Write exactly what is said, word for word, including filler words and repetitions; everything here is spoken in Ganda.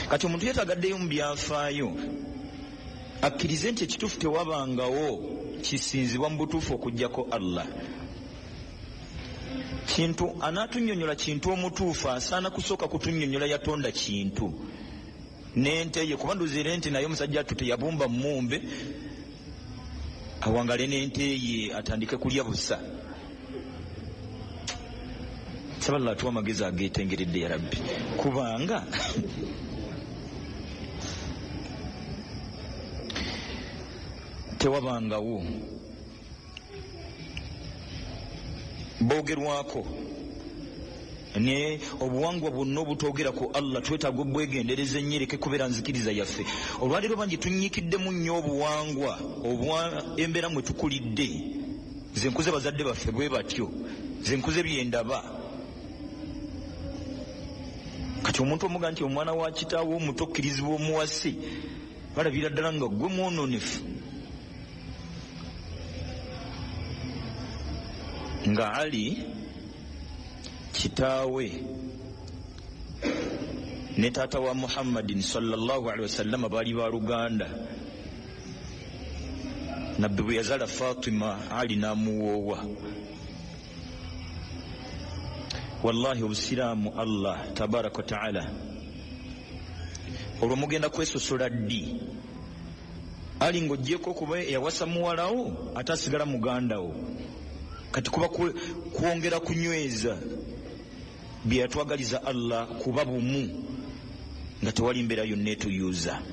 kati omuntu yetagaddeyo mu byafaayo akkirize nti ekituufu tewabangawo kisinzibwa mu butuufu okujjako Allah. Kintu anatunyonyola kintu omutuufu asaana kusooka kutunyonyola yatonda kintu n'ente ye, kuba nduzire nti naye omusajja atu teyabumba mumbe awangale n'ente ye atandike kulya busa. Sabala atuwa amagezi ageetengeredde ya Rabbi, kubanga tewabangawo boogerwako ne obuwangwa bwonna obutwogera ku Allah twetaaga obwegendereza ennyereke kubeera nzikiriza yaffe. Olwaliro bangi tunyikiddemu nnyo obuwangwa obwa embeera mwe tukulidde. Nze nkuze bazadde baffe bwe batyo, nze nkuze byendaba. Kati omuntu omuga nti omwana wa kitaawo omuto okkirizibwa omuwasi balabira ddala nga gwe mwononefu, nga Ali kitaawe ne taata wa Muhammadin sallallahu alaihi wasallam baali ba Luganda. Nabbi bwe yazaala Fatima, Ali n'amuwoowa. Wallahi obusiraamu Allah tabaraka wa taala olwo mugenda kwesosola ddi. Ali ng'oggyeko okuba yawasa muwalawo ate asigala mugandawo, kati kuba kwongera kunyweza bye yatwagaliza Allah kuba bumu nga tewali mbeera yonna etuyuuza.